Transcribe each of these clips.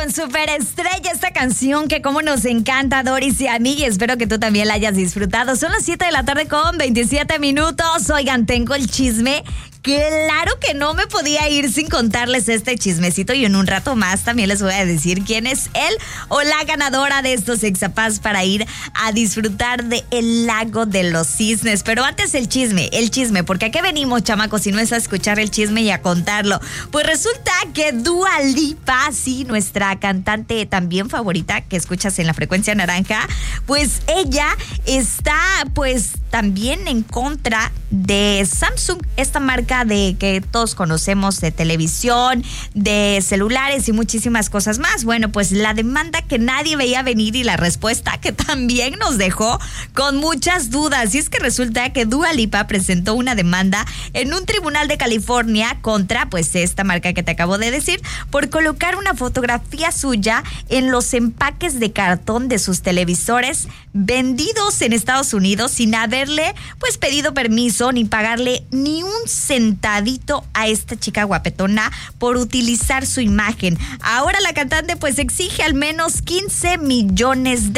con Superestrella, esta canción que como nos encanta, Doris y a mí, y espero que tú también la hayas disfrutado. Son las 7 de la tarde con 27 minutos. Oigan, tengo el chisme. Claro que no me podía ir sin contarles este chismecito, y en un rato más también les voy a decir quién es él o la ganadora de estos Exapaz para ir a disfrutar de el lago de los cisnes. Pero antes el chisme, porque ¿a qué venimos, chamacos, si no es a escuchar el chisme y a contarlo? Pues resulta que Dua Lipa, sí, nuestra cantante también favorita que escuchas en la frecuencia naranja, pues ella está pues también en contra de Samsung, esta marca de que todos conocemos de televisión, de celulares y muchísimas cosas más. Bueno, pues la demanda que nadie veía venir y la respuesta que también nos dejó con muchas dudas. Y es que resulta que Dua Lipa presentó una demanda en un tribunal de California contra pues esta marca que te acabo de decir por colocar una fotografía suya en los empaques de cartón de sus televisores vendidos en Estados Unidos sin haberle pues pedido permiso ni pagarle ni un centavito a esta chica guapetona por utilizar su imagen. Ahora la cantante pues exige al menos $15 millones.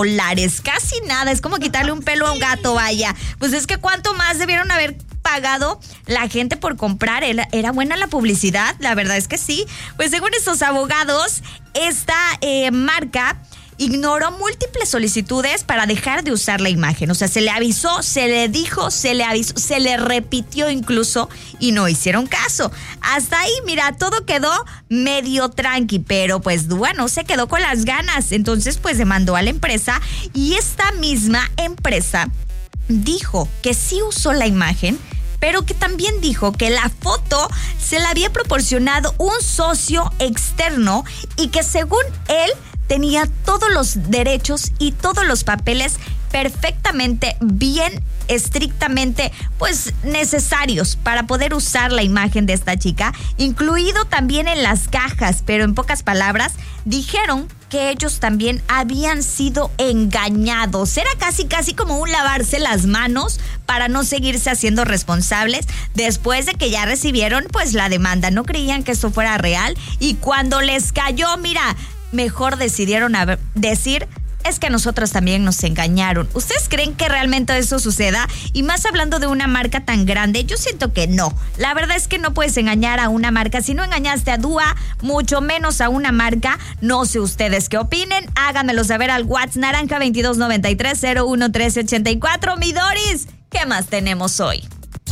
Casi nada, es como quitarle un pelo a un gato, vaya. Pues es que ¿cuánto más debieron haber pagado la gente por comprar? Era buena la publicidad, la verdad es que sí. Pues según estos abogados, esta marca ignoró múltiples solicitudes para dejar de usar la imagen. O sea, se le avisó, se le dijo, se le avisó, se le repitió incluso y no hicieron caso. Hasta ahí, mira, todo quedó medio tranqui, pero pues Dua no se quedó con las ganas. Entonces, pues demandó a la empresa y esta misma empresa dijo que sí usó la imagen, pero que también dijo que la foto se la había proporcionado un socio externo y que según él tenía todos los derechos y todos los papeles perfectamente bien, estrictamente pues necesarios para poder usar la imagen de esta chica, incluido también en las cajas, pero en pocas palabras dijeron que ellos también habían sido engañados. Era casi como un lavarse las manos para no seguirse haciendo responsables después de que ya recibieron pues la demanda. No creían que esto fuera real y cuando les cayó, mira, mejor decidieron decir, es que a nosotros también nos engañaron. ¿Ustedes creen que realmente eso suceda? Y más hablando de una marca tan grande, yo siento que no. La verdad es que no puedes engañar a una marca. Si no engañaste a Dua, mucho menos a una marca. No sé ustedes qué opinen. Háganmelo saber al WhatsApp naranja 2293-011384. Mi Doris, ¿qué más tenemos hoy?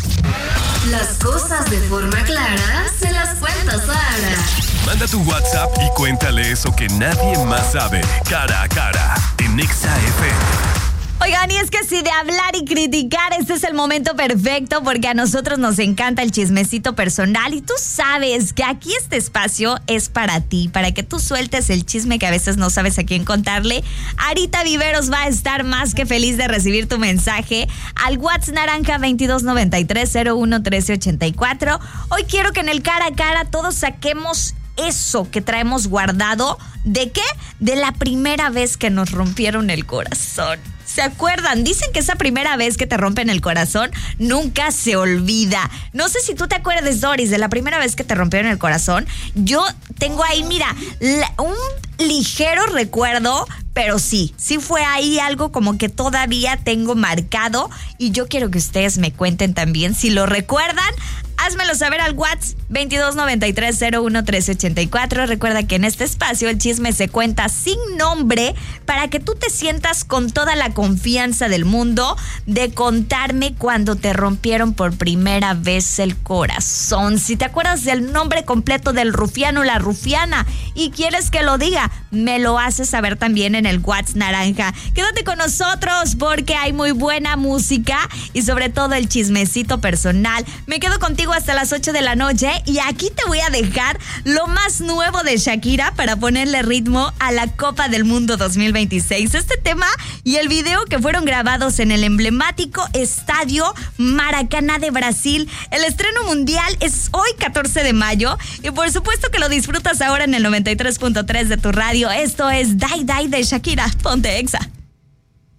Las cosas de forma clara se las cuenta Sara. Manda tu WhatsApp y cuéntale eso que nadie más sabe. Cara a cara en Exa FM. Oigan, y es que si de hablar y criticar, este es el momento perfecto porque a nosotros nos encanta el chismecito personal y tú sabes que aquí este espacio es para ti, para que tú sueltes el chisme que a veces no sabes a quién contarle. Arita Viveros va a estar más que feliz de recibir tu mensaje al WhatsApp naranja 2293-011384. Hoy quiero que en el cara a cara todos saquemos eso que traemos guardado. ¿De qué? De la primera vez que nos rompieron el corazón. ¿Se acuerdan? Dicen que esa primera vez que te rompen el corazón nunca se olvida. No sé si tú te acuerdas, Doris, de la primera vez que te rompieron el corazón. Yo tengo ahí, mira, un ligero recuerdo, pero sí fue ahí algo como que todavía tengo marcado y yo quiero que ustedes me cuenten también si lo recuerdan. Házmelo saber al WhatsApp 2293-011384. Recuerda que en este espacio el chisme se cuenta sin nombre para que tú te sientas con toda la confianza del mundo de contarme cuando te rompieron por primera vez el corazón. Si te acuerdas del nombre completo del rufiano o la rufiana y quieres que lo diga, me lo haces saber también en el WhatsApp naranja. Quédate con nosotros porque hay muy buena música y sobre todo el chismecito personal. Me quedo contigo hasta las 8 de la noche y aquí te voy a dejar lo más nuevo de Shakira para ponerle ritmo a la Copa del Mundo 2026. Este tema y el video que fueron grabados en el emblemático Estadio Maracaná de Brasil. El estreno mundial es hoy 14 de mayo y por supuesto que lo disfrutas ahora en el 93.3 de tu radio. Esto es Die Die de Shakira. Ponte Exa.